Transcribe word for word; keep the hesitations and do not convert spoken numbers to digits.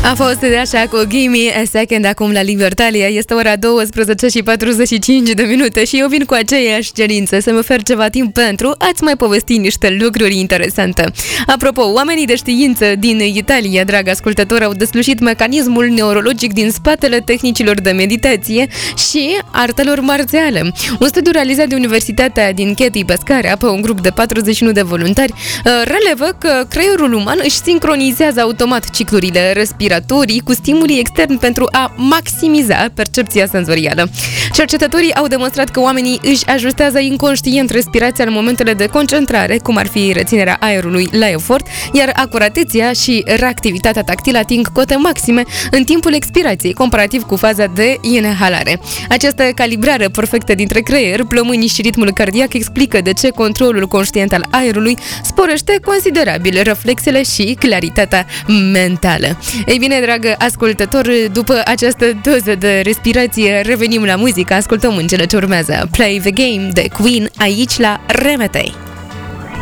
A fost de așa cu Give Me a Second acum la Libertalia. Este ora douăsprezece și patruzeci și cinci de minute și eu vin cu aceeași cerință să-mi ofer ceva timp pentru a-ți mai povesti niște lucruri interesante. Apropo, oamenii de știință din Italia, drag ascultător, au deslușit mecanismul neurologic din spatele tehnicilor de meditație și artelor marțiale. Un studiu realizat de Universitatea din Chieti Pescara pe un grup de patruzeci și unu de voluntari relevă că creierul uman își sincronizează automat ciclurile respiratorii cu stimulii externi pentru a maximiza percepția senzorială. Cercetătorii au demonstrat că oamenii își ajustează inconștient respirația în momentele de concentrare, cum ar fi reținerea aerului la efort, iar acuratețea și reactivitatea tactilă ating cote maxime în timpul expirației, comparativ cu faza de inhalare. Această calibrare perfectă dintre creier, plămânii și ritmul cardiac explică de ce controlul conștient al aerului sporește considerabil reflexele și claritatea mentală. Ei bine, dragă ascultător, după această doză de respirație revenim la muzică, ascultăm în cele ce urmează Play the Game de Queen aici la R M T.